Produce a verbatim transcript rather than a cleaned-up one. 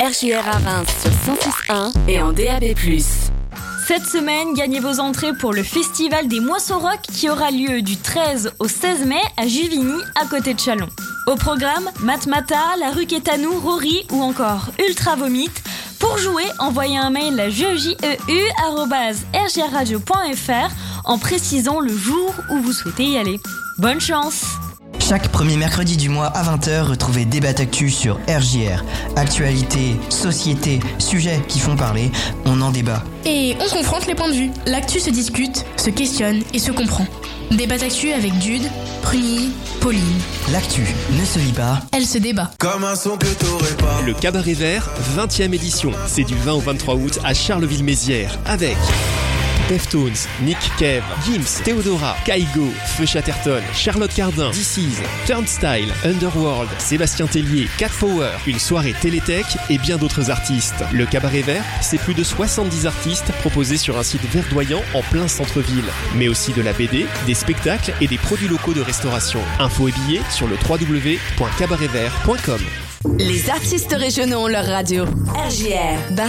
R J R à Reims sur cent six point un et en D A B plus. Cette semaine, gagnez vos entrées pour le Festival des Moissons Rock qui aura lieu du treize au seize mai à Juvigny, à côté de Châlons. Au programme, Matmata, La Rue Quétanou, Rory ou encore Ultra Vomit. Pour jouer, envoyez un mail à jeu arobase r j r radio point f r en précisant le jour où vous souhaitez y aller. Bonne chance! Chaque premier mercredi du mois à vingt heures, retrouvez Débat Actu sur R J R. Actualité, société, sujets qui font parler, on en débat. Et on confronte les points de vue. L'actu se discute, se questionne et se comprend. Débat Actu avec Jude, Prunille, Pauline. L'actu ne se lit pas, elle se débat. Comme un son que t'aurais pas. Le Cabaret Vert, vingtième édition. C'est du vingt au vingt-trois août à Charleville-Mézières avec Deftones, Nick Cave, Gims, Theodora, Kaigo, Feu Chatterton, Charlotte Cardin, This Is, Turnstile, Underworld, Sébastien Tellier, Cat Power, une soirée Télétech et bien d'autres artistes. Le Cabaret Vert, c'est plus de soixante-dix artistes proposés sur un site verdoyant en plein centre-ville, mais aussi de la B D, des spectacles et des produits locaux de restauration. Infos et billets sur le w w w point cabaret vert point com. Les artistes régionaux ont leur radio. R J R.